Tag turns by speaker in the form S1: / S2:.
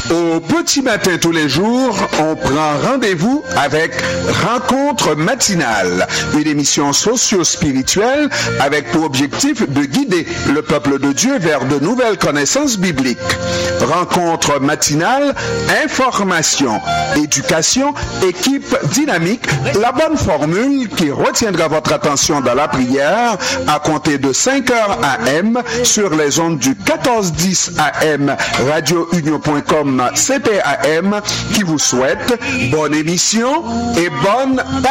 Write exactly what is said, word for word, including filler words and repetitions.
S1: Au petit matin tous les jours, on prend rendez-vous avec Rencontre matinale, une émission socio-spirituelle avec pour objectif de guider le peuple de Dieu vers de nouvelles connaissances bibliques. Rencontre matinale, information, éducation, équipe dynamique, la bonne formule qui retiendra votre attention dans la prière à compter de cinq heures A M sur les ondes du quatorze dix A M radio union point com C P A M qui vous souhaite bonne émission et bonne